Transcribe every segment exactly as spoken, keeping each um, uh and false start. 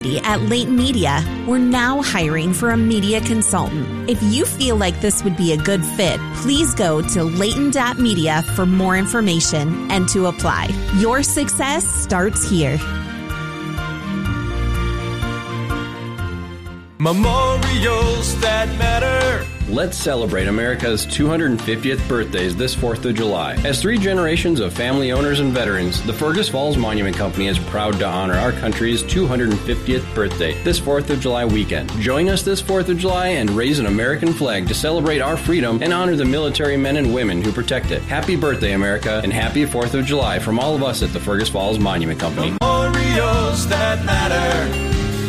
At Leighton Media, we're now hiring for a media consultant. If you feel like this would be a good fit, please go to leighton dot media for more information and to apply. Your success starts here. Memorials that matter. Let's celebrate America's two hundred fiftieth birthdays this fourth of July. As three generations of family owners and veterans, the Fergus Falls Monument Company is proud to honor our country's two hundred fiftieth birthday this fourth of July weekend. Join us this fourth of July and raise an American flag to celebrate our freedom and honor the military men and women who protect it. Happy birthday, America, and happy fourth of July from all of us at the Fergus Falls Monument Company. Memorials that matter.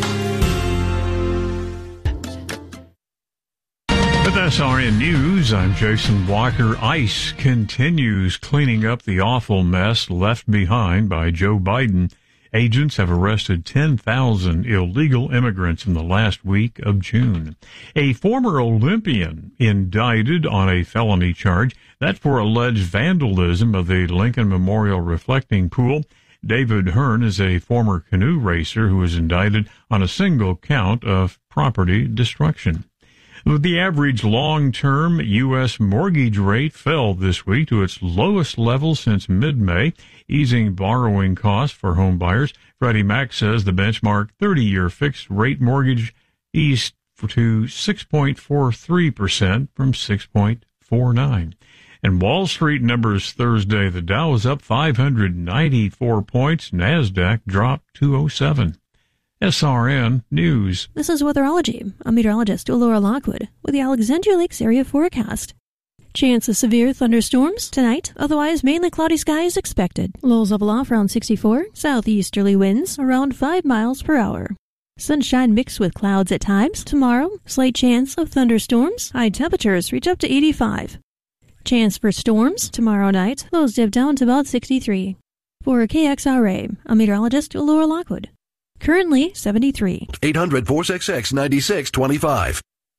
With S R N News, I'm Jason Walker. ICE continues cleaning up the awful mess left behind by Joe Biden. Agents have arrested ten thousand illegal immigrants in the last week of June. A former Olympian indicted on a felony charge, that for alleged vandalism of the Lincoln Memorial reflecting pool. David Hearn is a former canoe racer who was indicted on a single count of property destruction. The average long-term U S mortgage rate fell this week to its lowest level since mid-May, easing borrowing costs for home buyers. Freddie Mac says the benchmark thirty-year fixed-rate mortgage eased to six point four three percent from six point four nine. And Wall Street numbers Thursday, the Dow was up five hundred ninety-four points, NASDAQ dropped two oh seven. S R N News. This is Weatherology. I'm meteorologist Laura Lockwood with the Alexandria Lakes area forecast. Chance of severe thunderstorms tonight, otherwise mainly cloudy skies expected. Lows level off around sixty-four, southeasterly winds around five miles per hour. Sunshine mixed with clouds at times. Tomorrow, slight chance of thunderstorms. High temperatures reach up to eighty-five. Chance for storms tomorrow night. Lows dip down to about sixty-three. For K X R A, I'm meteorologist Laura Lockwood. Currently seventy-three. eight hundred, four six six, nine six two five.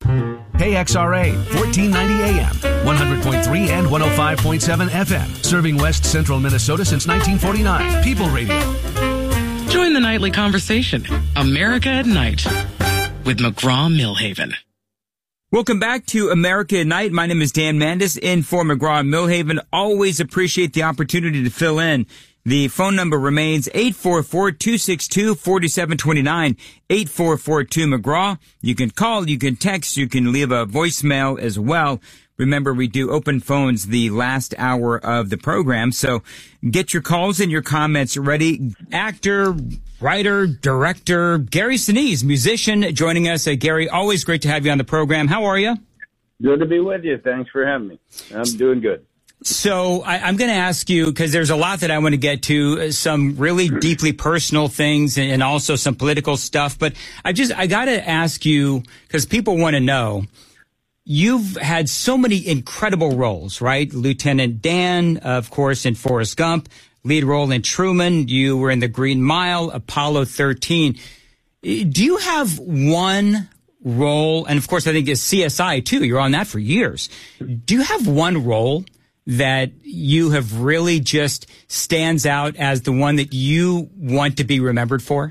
K X R A, fourteen ninety A M, one hundred point three and one oh five point seven F M. Serving West Central Minnesota since nineteen forty-nine. People Radio. Join the nightly conversation. America at Night with McGraw-Millhaven. Welcome back to America at Night. My name is Dan Mandis in for McGraw-Millhaven. Always appreciate the opportunity to fill in. The phone number remains eight four four, two six two, four seven two nine, eight four four two McGraw. You can call, you can text, you can leave a voicemail as well. Remember, we do open phones the last hour of the program, so get your calls and your comments ready. Actor, writer, director, Gary Sinise, musician, joining us. Uh, Gary, always great to have you on the program. How are you? Good to be with you. Thanks for having me. I'm doing good. So I, I'm going to ask you, because there's a lot that I want to get to, some really deeply personal things and also some political stuff. But I just, I got to ask you, because people want to know, you've had so many incredible roles, right? Lieutenant Dan, of course, in Forrest Gump, lead role in Truman. You were in The Green Mile, Apollo thirteen. Do you have one role? And of course, I think it's C S I too. You're on that for years. Do you have one role that you have really just stands out as the one that you want to be remembered for?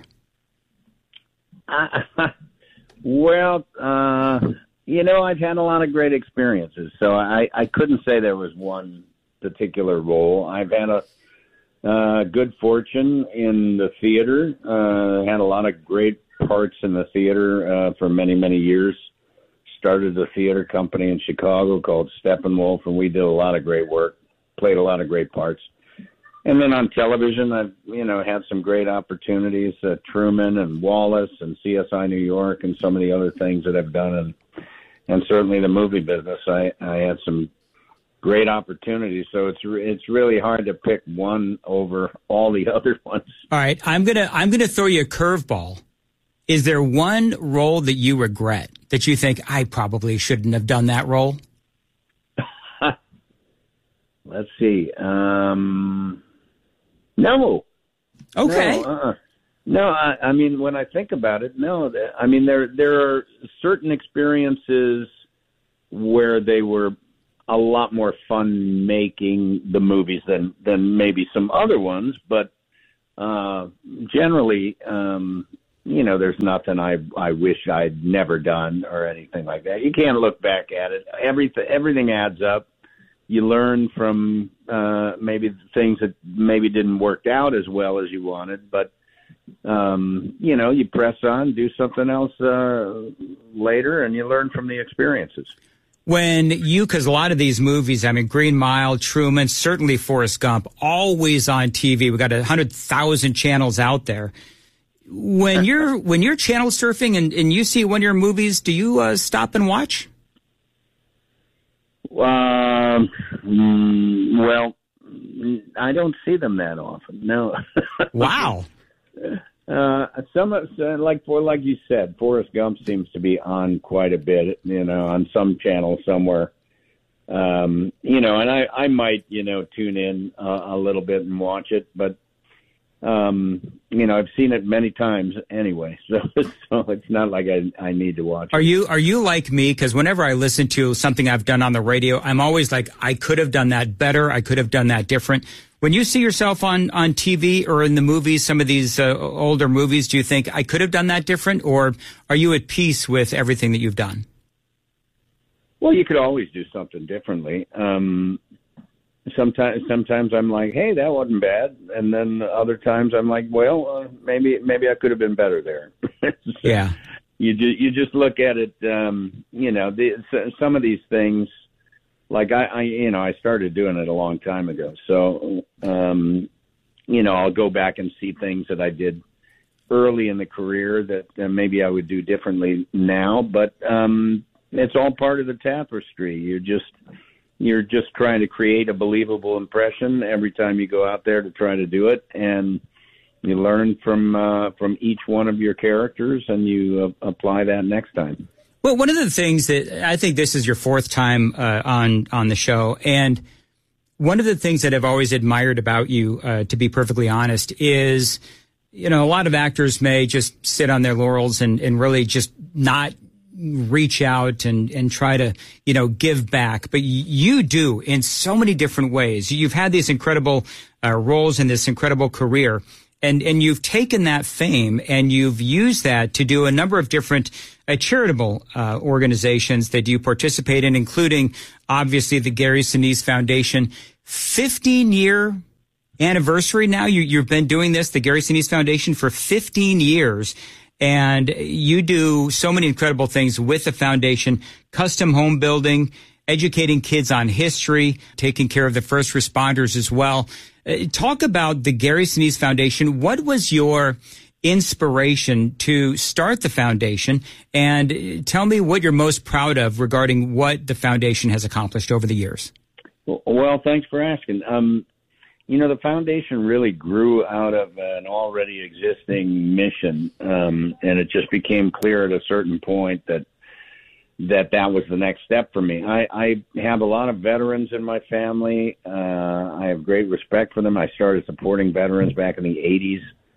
Uh, well, uh, you know, I've had a lot of great experiences, so I, I couldn't say there was one particular role. I've had a uh, good fortune in the theater, uh, had a lot of great parts in the theater uh, for many, many years. Started a theater company in Chicago called Steppenwolf, and we did a lot of great work, played a lot of great parts. And then on television, I've, you know, had some great opportunities, uh, Truman and Wallace and C S I New York and some of the other things that I've done. And, and certainly the movie business, I, I had some great opportunities. So it's, re- it's really hard to pick one over all the other ones. All right. I'm going to, I'm going to throw you a curveball. Is there one role that you regret, that you think, I probably shouldn't have done that role? Let's see. Um, no. Okay. No, uh-uh. no I, I mean, when I think about it, no. I mean, there there are certain experiences where they were a lot more fun making the movies than, than maybe some other ones, but uh, generally, um, you know, there's nothing I I wish I'd never done or anything like that. You can't look back at it. Everything everything adds up. You learn from uh, maybe things that maybe didn't work out as well as you wanted, but um, you know, you press on, do something else uh, later, and you learn from the experiences. When you, because a lot of these movies, I mean, Green Mile, Truman, certainly Forrest Gump, always on T V. We've got a hundred thousand channels out there. When you're when you're channel surfing and, and you see one of your movies, do you uh, stop and watch? Um, well, I don't see them that often. No. Wow. Uh, some of uh, like for like you said, Forrest Gump seems to be on quite a bit. You know, on some channel somewhere. Um, you know, and I, I might you know tune in uh, a little bit and watch it, but um, you know, I've seen it many times anyway, so so it's not like I I need to watch it. Are you are you like me? Because whenever I listen to something I've done on the radio, I'm always like, I could have done that better. I could have done that different. When you see yourself on, on T V or in the movies, some of these uh, older movies, do you think I could have done that different, or are you at peace with everything that you've done? Well, you could always do something differently. Um, sometimes, sometimes I'm like, hey, that wasn't bad, and then other times I'm like, well, uh, maybe maybe I could have been better there. So yeah. You ju- you just look at it. Um, you know, the, some of these things. Like I, I, you know, I started doing it a long time ago. So, um, you know, I'll go back and see things that I did early in the career that uh, maybe I would do differently now. But um, it's all part of the tapestry. You're just, you're just trying to create a believable impression every time you go out there to try to do it, and you learn from uh, from each one of your characters, and you uh, apply that next time. Well, one of the things that I think this is your fourth time uh, on on the show, and one of the things that I've always admired about you, uh, to be perfectly honest, is, you know, a lot of actors may just sit on their laurels and, and really just not reach out and, and try to, you know, give back. But you do in so many different ways. You've had these incredible uh, roles in this incredible career. And and you've taken that fame and you've used that to do a number of different uh, charitable uh, organizations that you participate in, including, obviously, the Gary Sinise Foundation. fifteen-year anniversary now. You, you've been doing this, the Gary Sinise Foundation, for fifteen years. And you do so many incredible things with the foundation, custom home building, educating kids on history, taking care of the first responders as well. Uh, talk about the Gary Sinise Foundation. What was your inspiration to start the foundation? And tell me what you're most proud of regarding what the foundation has accomplished over the years. Well, thanks for asking. Um, you know, the foundation really grew out of an already existing mission, um, and it just became clear at a certain point that that that was the next step for me. I, I have a lot of veterans in my family. Uh, I have great respect for them. I started supporting veterans back in the eighties,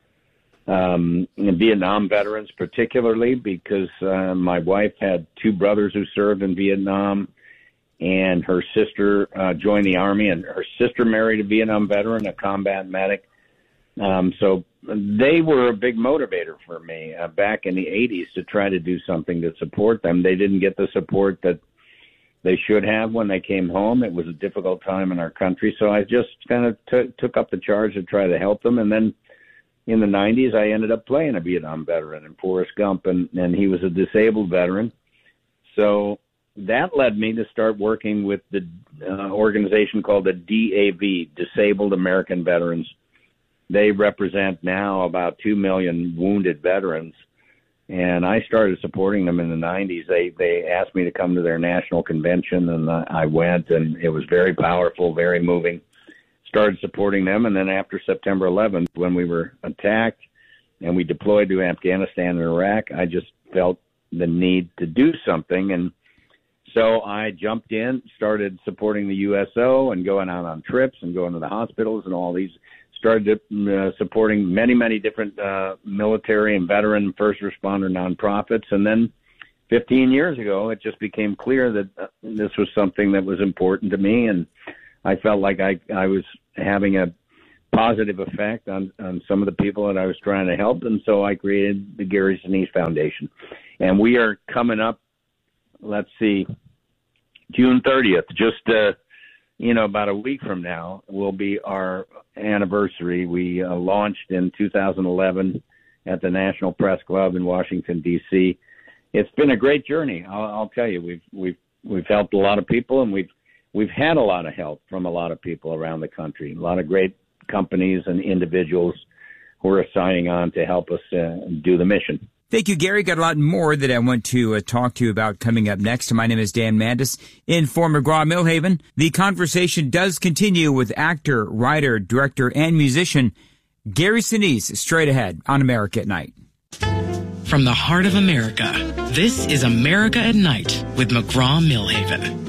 um, and Vietnam veterans particularly, because uh, my wife had two brothers who served in Vietnam, and her sister uh, joined the Army, and her sister married a Vietnam veteran, a combat medic. Um, so they were a big motivator for me uh, back in the eighties to try to do something to support them. They didn't get the support that they should have when they came home. It was a difficult time in our country. So I just kind of t- took up the charge to try to help them. And then in the nineties, I ended up playing a Vietnam veteran in Forrest Gump, and, and he was a disabled veteran. So that led me to start working with the uh, organization called the D A V, Disabled American Veterans. They represent now about two million wounded veterans, and I started supporting them in the nineties. They they asked me to come to their national convention, and I went, and it was very powerful, very moving. Started supporting them, and then after September eleventh, when we were attacked and we deployed to Afghanistan and Iraq, I just felt the need to do something, and so I jumped in, started supporting the U S O and going out on trips and going to the hospitals and all these. Started uh, supporting many, many different uh, military and veteran first responder nonprofits. And then fifteen years ago, it just became clear that uh, this was something that was important to me. And I felt like I, I was having a positive effect on, on some of the people that I was trying to help. And so I created the Gary Sinise Foundation. And we are coming up, let's see, June thirtieth, just, uh, you know, about a week from now will be our anniversary. We uh, launched in two thousand eleven at the National Press Club in Washington, D C. It's been a great journey. I'll, I'll tell you, we've, we've, we've helped a lot of people, and we've, we've had a lot of help from a lot of people around the country, a lot of great companies and individuals who are signing on to help us uh, do the mission. Thank you, Gary. Got a lot more that I want to uh, talk to you about coming up next. My name is Dan Mandis in for McGraw-Milhaven. The conversation does continue with actor, writer, director, and musician Gary Sinise straight ahead on America at Night. From the heart of America, this is America at Night with McGraw-Milhaven.